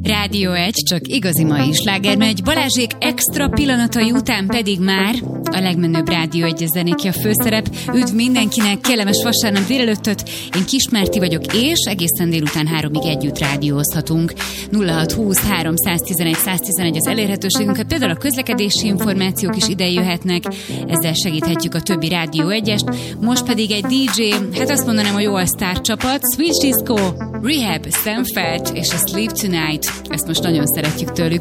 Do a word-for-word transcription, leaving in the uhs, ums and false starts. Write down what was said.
Rádió egy, csak igazi mai sláger megy. Balázsék extra pillanatai után pedig már a legmenőbb Rádió egy zenéki a főszerep. Üdv mindenkinek, kellemes vasárnap délelőttöt. Én Kismárti vagyok, és egészen délután háromig együtt rádiózhatunk. nulla hat húsz három tizenegy száz tizenegy az elérhetőségünket, például a közlekedési információk is ide jöhetnek, ezzel segíthetjük a többi Rádió egyest. Most pedig egy dé dzsé, hát azt mondanám, hogy jó a sztárcsapat, Switch Disco, Rehab, Sam Fett és a Sleep Tonight. Ezt most nagyon szeretjük tőlük.